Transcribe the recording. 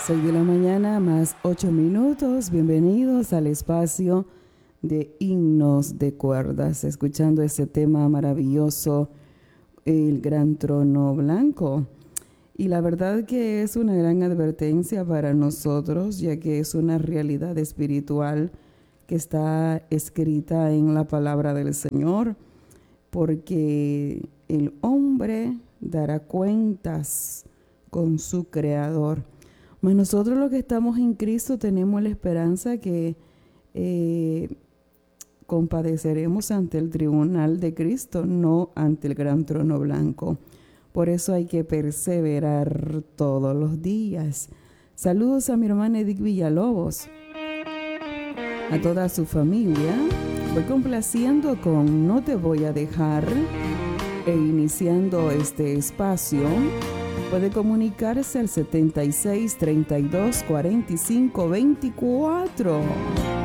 6 de la mañana más 8 minutos. Bienvenidos al espacio de himnos de cuerdas, escuchando ese tema maravilloso, el gran trono blanco. Y la verdad que es una gran advertencia para nosotros, ya que es una realidad espiritual que está escrita en la palabra del Señor, porque el hombre dará cuentas con su Creador. Pues nosotros los que estamos en Cristo tenemos la esperanza que compadeceremos ante el tribunal de Cristo, no ante el gran trono blanco. Por eso hay que perseverar todos los días. Saludos a mi hermana Edith Villalobos, a toda su familia. Voy complaciendo con No te voy a dejar e iniciando este espacio. Puede comunicarse al 76 32 45 24.